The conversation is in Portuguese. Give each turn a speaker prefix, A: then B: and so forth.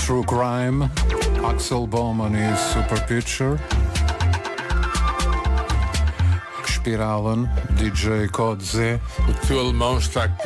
A: True Crime, Axel Bowman e Super Picture, Spiralen, DJ Code Z.
B: O teu alemão está